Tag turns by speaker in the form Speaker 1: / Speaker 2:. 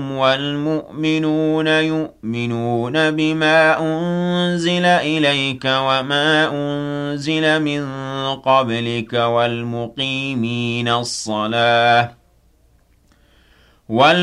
Speaker 1: والمؤمنون يؤمنون بما أنزل إليك وما أنزل من قبلك والمقيمين الصلاة